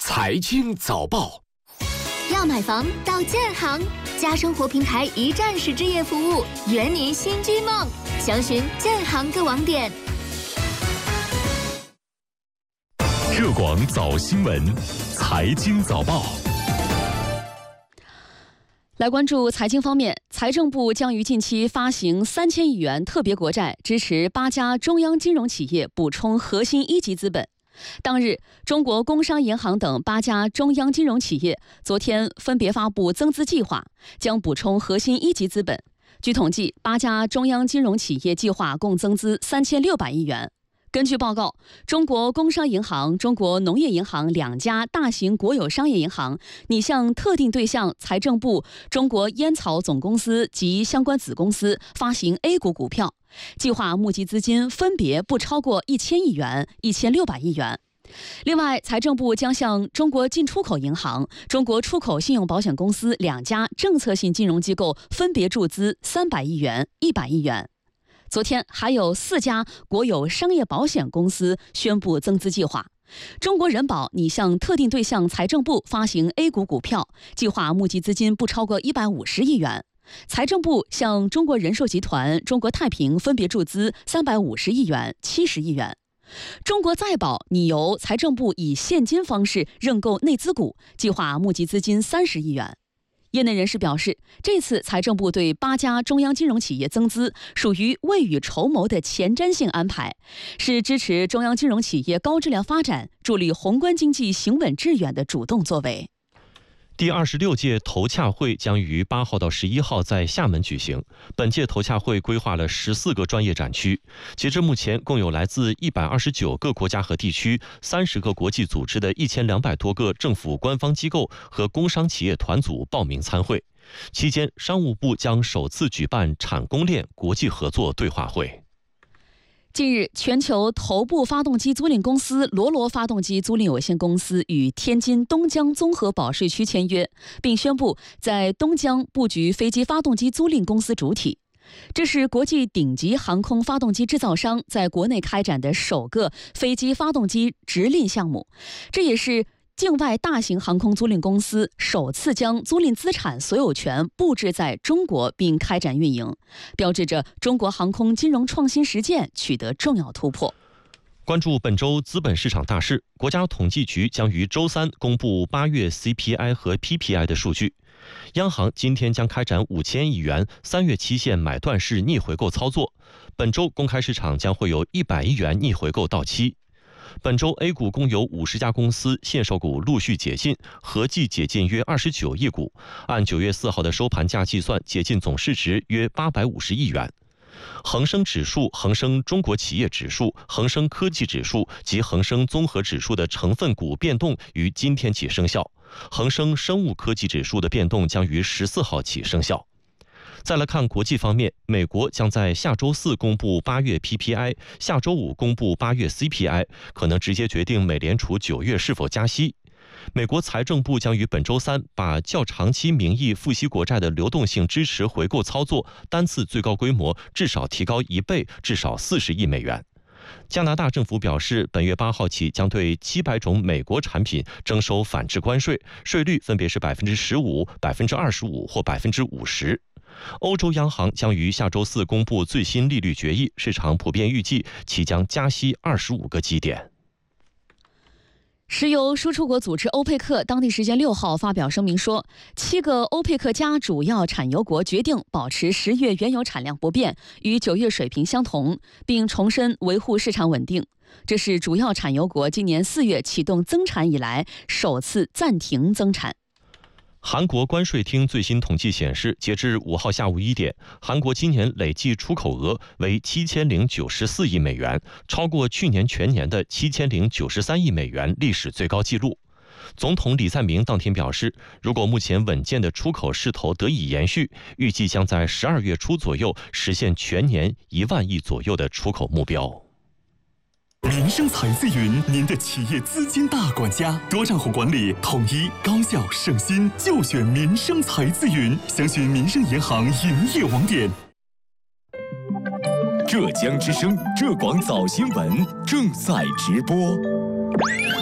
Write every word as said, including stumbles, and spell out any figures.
财经早报。 要买房到建行，家生活平台一站式置业服务，圆您新居梦。详询建行各网点。 浙广早新闻，财经早报。 来关注财经方面，财政部将于近期发行三千亿元特别国债，支持八家中央金融企业补充核心一级资本。当日，中国工商银行等八家中央金融企业昨天分别发布增资计划，将补充核心一级资本。据统计，八家中央金融企业计划共增资三千六百亿元。根据报告，中国工商银行、中国农业银行两家大型国有商业银行拟向特定对象财政部、中国烟草总公司及相关子公司发行 A 股股票，计划募集资金分别不超过一千亿元、一千六百亿元。另外，财政部将向中国进出口银行、中国出口信用保险公司两家政策性金融机构分别注资三百亿元、一百亿元。昨天还有四家国有商业保险公司宣布增资计划。中国人保拟向特定对象财政部发行 A 股股票，计划募集资金不超过一百五十亿元。财政部向中国人寿集团、中国太平分别注资三百五十亿元、七十亿元。中国再保拟由财政部以现金方式认购内资股，计划募集资金三十亿元。业内人士表示，这次财政部对八家中央金融企业增资，属于未雨绸缪的前瞻性安排，是支持中央金融企业高质量发展、助力宏观经济行稳致远的主动作为。 第二十六届投洽会将于八号到十一号在厦门举行。本届投洽会规划了十四个专业展区，截至目前，共有来自一百二十九个国家和地区、三十个国际组织的一千两百多个政府官方机构和工商企业团组报名参会。期间，商务部将首次举办产供链国际合作对话会。 近日，全球头部发动机租赁公司罗罗发动机租赁有限公司与天津东江综合保税区签约，并宣布在东江布局飞机发动机租赁公司主体。这是国际顶级航空发动机制造商在国内开展的首个飞机发动机直赁项目，这也是境外大型航空租赁公司首次将租赁资产所有权布置在中国并开展运营，标志着中国航空金融创新实践取得重要突破。 关注本周资本市场大事，国家统计局将于周三公布八月 C P I 和 P P I 的数据。央行今天将开展五千亿元三月期限买断式逆回购操作，本周公开市场将会有一百亿元逆回购到期。本周 A 股共有五十家公司限售股陆续解禁，合计解禁约二十九亿股，按九月四号的收盘价计算，解禁总市值约八百五十亿元。恒生指数、恒生中国企业指数、恒生科技指数及恒生综合指数的成分股变动于今天起生效，恒生生物科技指数的变动将于十四号起生效。再来看国际方面，美国将在下周四公布八月 P P I， 下周五公布八月 C P I， 可能直接决定美联储九月是否加息。美国财政部将于本周三把较长期名义付息国债的流动性支持回购操作单次最高规模至少提高一倍，至少四十亿美元。加拿大政府表示，本月八号起将对七百种美国产品征收反制关税，税率分别是百分之十五、百分之二十五或百分之五十。欧洲央行将于下周四公布最新利率决议，市场普遍预计其将加息二十五个基点。 石油输出国组织欧佩克当地时间六号发表声明说，七个欧佩克加主要产油国决定保持十月原油产量不变，与九月水平相同，并重申维护市场稳定。这是主要产油国今年四月启动增产以来首次暂停增产。 韩国关税厅最新统计显示，截至五号下午一点，韩国今年累计出口额为七千零九十四亿美元，超过去年全年的七千零九十三亿美元历史最高纪录。总统李在明当天表示，如果目前稳健的出口势头得以延续，预计将在十二月初左右实现全年一万亿左右的出口目标。 民生财自云，您的企业资金大管家，多账户管理，统一高效省心，就选民生财自云。详询民生银行营业网点。 浙江之声、浙广早新闻正在直播。